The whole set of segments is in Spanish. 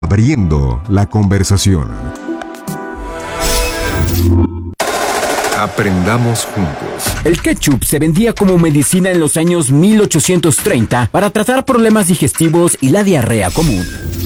Abriendo la conversación. Aprendamos juntos. El ketchup se vendía como medicina en los años 1830 para tratar problemas digestivos y la diarrea común.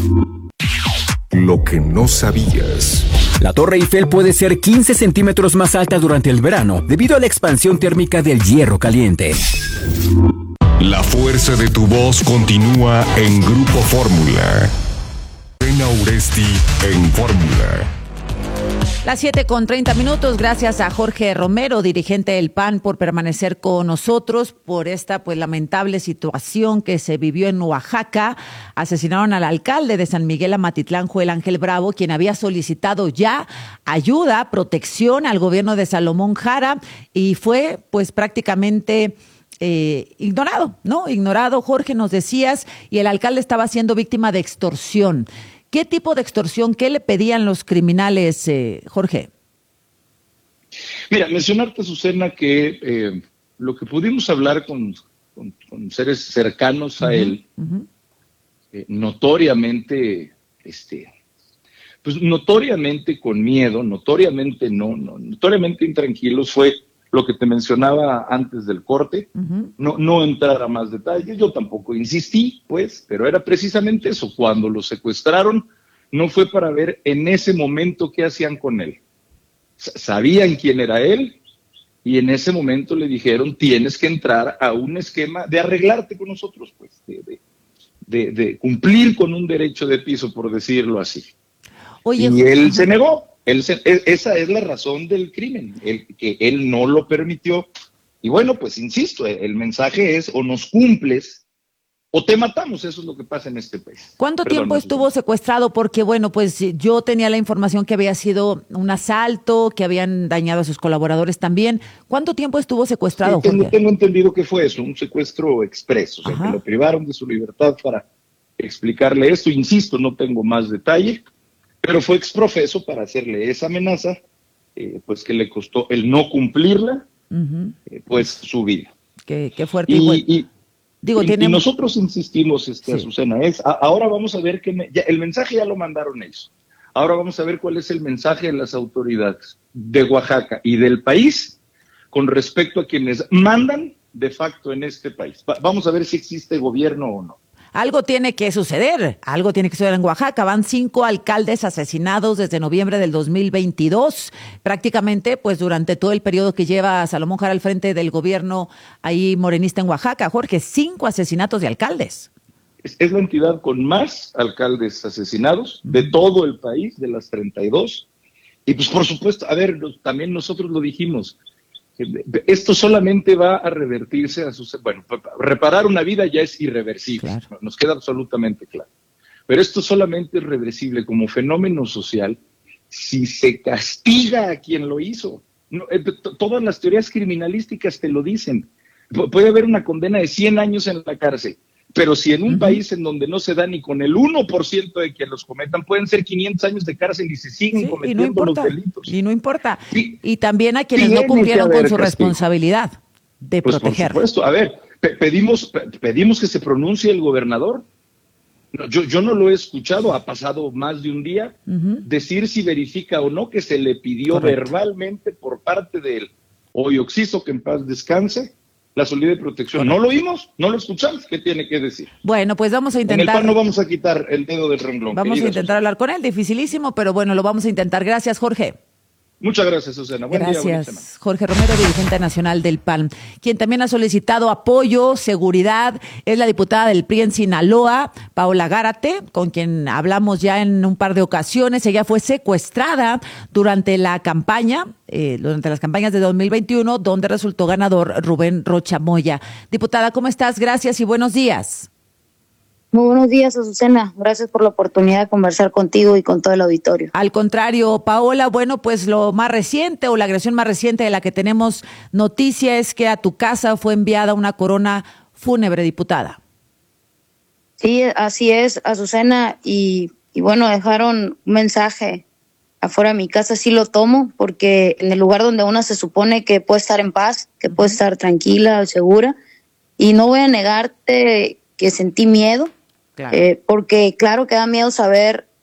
Lo que no sabías. La Torre Eiffel puede ser 15 centímetros más alta durante el verano debido a la expansión térmica del hierro caliente. La fuerza de tu voz continúa en Grupo Fórmula. Elena Uresti en Fórmula. Las 7:30. Gracias a Jorge Romero, dirigente del PAN, por permanecer con nosotros por esta lamentable situación que se vivió en Oaxaca. Asesinaron al alcalde de San Miguel Amatitlán, Joel Ángel Bravo, quien había solicitado ya ayuda, protección al gobierno de Salomón Jara, y fue prácticamente ignorado, ¿no? Ignorado, Jorge, nos decías, y el alcalde estaba siendo víctima de extorsión. ¿Qué tipo de extorsión? ¿Qué le pedían los criminales, Jorge? Mira, mencionarte, Azucena, que lo que pudimos hablar con seres cercanos a él, notoriamente, notoriamente con miedo, notoriamente notoriamente intranquilos, fue lo que te mencionaba antes del corte. No entrar a más detalles, yo tampoco insistí, pero era precisamente eso. Cuando lo secuestraron, no fue para ver en ese momento qué hacían con él. Sabían quién era él, y en ese momento le dijeron: tienes que entrar a un esquema de arreglarte con nosotros, de cumplir con un derecho de piso, por decirlo así. Oye, y él se negó. Esa es la razón del crimen, que él no lo permitió. Y bueno, insisto, el mensaje es: o nos cumples o te matamos. Eso es lo que pasa en este país. ¿Cuánto tiempo estuvo secuestrado? Porque yo tenía la información que había sido un asalto, que habían dañado a sus colaboradores también. ¿Cuánto tiempo estuvo secuestrado? Sí, tengo entendido que fue eso, un secuestro expreso, o sea, que lo privaron de su libertad para explicarle esto. Insisto, no tengo más detalle, pero fue exprofeso para hacerle esa amenaza, que le costó el no cumplirla, su vida. Qué fuerte. Y nosotros insistimos, Azucena, ahora vamos a ver el mensaje ya lo mandaron ellos. Ahora vamos a ver cuál es el mensaje de las autoridades de Oaxaca y del país con respecto a quienes mandan de facto en este país. Vamos a ver si existe gobierno o no. Algo tiene que suceder en Oaxaca. Van 5 alcaldes asesinados desde noviembre del 2022, prácticamente durante todo el periodo que lleva Salomón Jara al frente del gobierno ahí morenista en Oaxaca. Jorge, 5 asesinatos de alcaldes. Es la entidad con más alcaldes asesinados de todo el país, de las 32. Y por supuesto, también nosotros lo dijimos, esto solamente va a revertirse reparar una vida ya es irreversible, claro. Nos queda absolutamente claro. Pero esto solamente es reversible como fenómeno social si se castiga a quien lo hizo. Todas las teorías criminalísticas te lo dicen. Puede haber una condena de 100 años en la cárcel, pero si en un país en donde no se da ni con el 1% de quienes los cometan, pueden ser 500 años de cárcel y se siguen cometiendo los delitos. Y no importa. Y también a quienes no cumplieron con su responsabilidad de proteger. Por supuesto. Pedimos que se pronuncie el gobernador. Yo no lo he escuchado, ha pasado más de un día, decir si verifica o no que se le pidió verbalmente por parte del hoy Oxiso, que en paz descanse, la solidez de protección. No lo oímos, no lo escuchamos. ¿Qué tiene que decir? Bueno, vamos a intentar. En el PAN no vamos a quitar el dedo del renglón. Vamos a intentar hablar con él, dificilísimo, pero lo vamos a intentar. Gracias, Jorge. Muchas gracias, Susana. Gracias, Jorge Romero, dirigente nacional del PAN. Quien también ha solicitado apoyo, seguridad, es la diputada del PRI en Sinaloa, Paola Gárate, con quien hablamos ya en un par de ocasiones. Ella fue secuestrada durante las campañas de 2021, donde resultó ganador Rubén Rocha Moya. Diputada, ¿cómo estás? Gracias y buenos días. Muy buenos días, Azucena. Gracias por la oportunidad de conversar contigo y con todo el auditorio. Al contrario, Paola, lo más reciente o la agresión más reciente de la que tenemos noticia es que a tu casa fue enviada una corona fúnebre, diputada. Sí, así es, Azucena, y dejaron un mensaje afuera de mi casa. Sí lo tomo, porque en el lugar donde una se supone que puede estar en paz, que puede estar tranquila, segura, y no voy a negarte que sentí miedo. Claro. Porque claro que da miedo saber